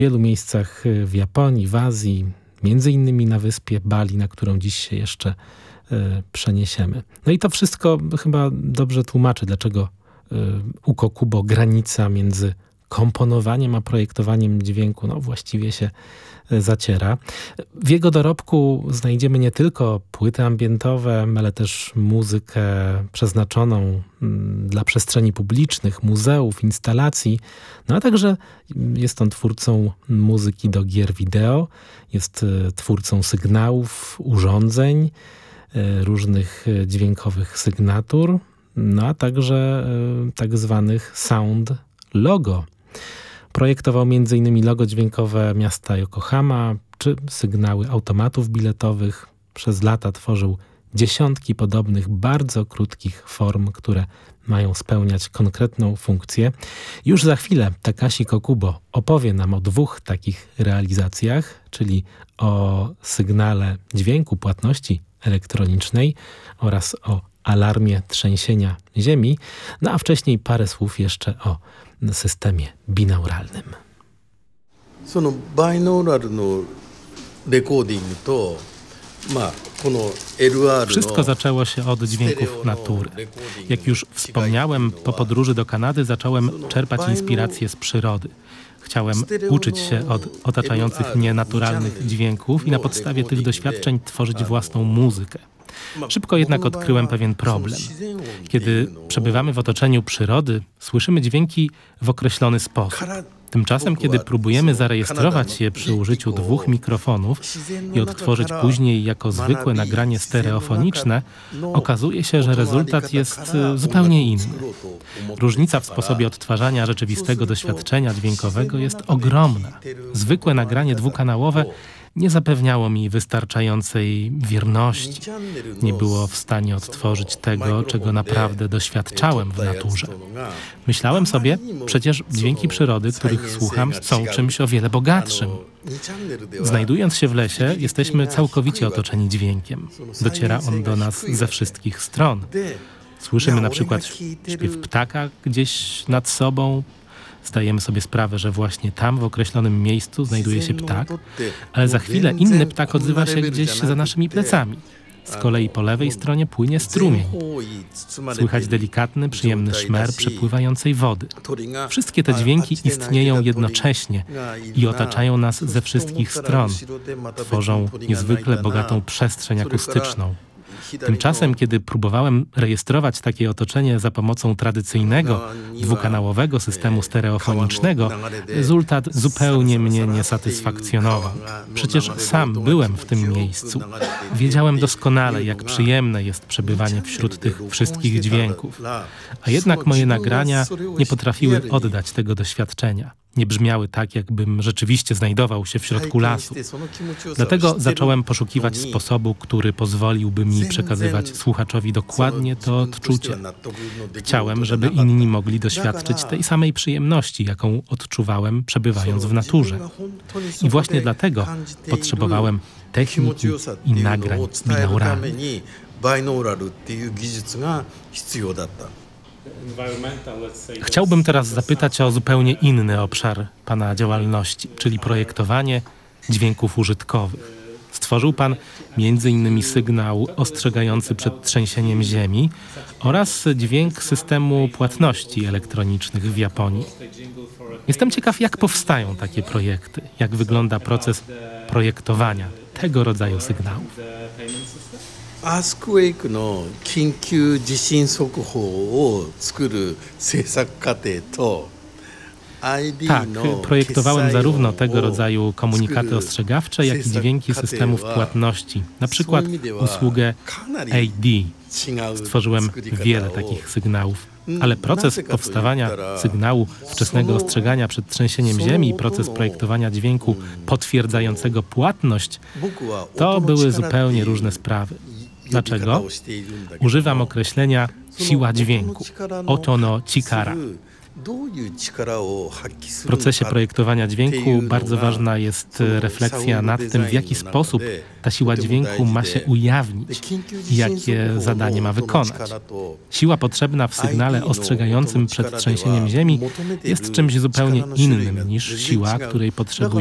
wielu miejscach w Japonii, w Azji, między innymi na wyspie Bali, na którą dziś się jeszcze przeniesiemy. No i to wszystko chyba dobrze tłumaczy, dlaczego u Kokubo granica między komponowaniem a projektowaniem dźwięku właściwie się zaciera. W jego dorobku znajdziemy nie tylko płyty ambientowe, ale też muzykę przeznaczoną dla przestrzeni publicznych, muzeów, instalacji, a także jest on twórcą muzyki do gier wideo, jest twórcą sygnałów, urządzeń, różnych dźwiękowych sygnatur, a także tak zwanych sound logo. Projektował m.in. logo dźwiękowe miasta Yokohama czy sygnały automatów biletowych. Przez lata tworzył dziesiątki podobnych, bardzo krótkich form, które mają spełniać konkretną funkcję. Już za chwilę Takashi Kokubo opowie nam o dwóch takich realizacjach, czyli o sygnale dźwięku płatności elektronicznej oraz o alarmie trzęsienia ziemi, a wcześniej parę słów jeszcze o systemie binauralnym. Wszystko zaczęło się od dźwięków natury. Jak już wspomniałem, po podróży do Kanady zacząłem czerpać inspiracje z przyrody. Chciałem uczyć się od otaczających mnie naturalnych dźwięków i na podstawie tych doświadczeń tworzyć własną muzykę. Szybko jednak odkryłem pewien problem. Kiedy przebywamy w otoczeniu przyrody, słyszymy dźwięki w określony sposób. Tymczasem, kiedy próbujemy zarejestrować je przy użyciu dwóch mikrofonów i odtworzyć później jako zwykłe nagranie stereofoniczne, okazuje się, że rezultat jest zupełnie inny. Różnica w sposobie odtwarzania rzeczywistego doświadczenia dźwiękowego jest ogromna. Zwykłe nagranie dwukanałowe nie zapewniało mi wystarczającej wierności. Nie było w stanie odtworzyć tego, czego naprawdę doświadczałem w naturze. Myślałem sobie, przecież dźwięki przyrody, których słucham, są czymś o wiele bogatszym. Znajdując się w lesie, jesteśmy całkowicie otoczeni dźwiękiem. Dociera on do nas ze wszystkich stron. Słyszymy na przykład śpiew ptaka gdzieś nad sobą. Zdajemy sobie sprawę, że właśnie tam, w określonym miejscu znajduje się ptak, ale za chwilę inny ptak odzywa się gdzieś za naszymi plecami. Z kolei po lewej stronie płynie strumień. Słychać delikatny, przyjemny szmer przepływającej wody. Wszystkie te dźwięki istnieją jednocześnie i otaczają nas ze wszystkich stron. Tworzą niezwykle bogatą przestrzeń akustyczną. Tymczasem, kiedy próbowałem rejestrować takie otoczenie za pomocą tradycyjnego, dwukanałowego systemu stereofonicznego, rezultat zupełnie mnie nie satysfakcjonował. Przecież sam byłem w tym miejscu. Wiedziałem doskonale, jak przyjemne jest przebywanie wśród tych wszystkich dźwięków. A jednak moje nagrania nie potrafiły oddać tego doświadczenia. Nie brzmiały tak, jakbym rzeczywiście znajdował się w środku lasu. Dlatego zacząłem poszukiwać sposobu, który pozwoliłby mi przekazywać słuchaczowi dokładnie to odczucie. Chciałem, żeby inni mogli doświadczyć tej samej przyjemności, jaką odczuwałem, przebywając w naturze. I właśnie dlatego potrzebowałem techniki i nagrań binauralnych. Chciałbym teraz zapytać o zupełnie inny obszar pana działalności, czyli projektowanie dźwięków użytkowych. Stworzył pan m.in. sygnał ostrzegający przed trzęsieniem ziemi oraz dźwięk systemu płatności elektronicznych w Japonii. Jestem ciekaw, jak powstają takie projekty, jak wygląda proces projektowania tego rodzaju sygnałów. アースクエイクの緊急地震速報を作る制作過程と Tak, projektowałem zarówno tego rodzaju komunikaty ostrzegawcze, jak i dźwięki systemów płatności, na przykład usługę AD. Stworzyłem wiele takich sygnałów, ale proces powstawania sygnału wczesnego ostrzegania przed trzęsieniem ziemi i proces projektowania dźwięku potwierdzającego płatność to były zupełnie różne sprawy. Dlaczego? Używam określenia siła dźwięku, oto no chikara. W procesie projektowania dźwięku bardzo ważna jest refleksja nad tym, w jaki sposób ta siła dźwięku ma się ujawnić i jakie zadanie ma wykonać. Siła potrzebna w sygnale ostrzegającym przed trzęsieniem ziemi jest czymś zupełnie innym niż siła, której potrzebuje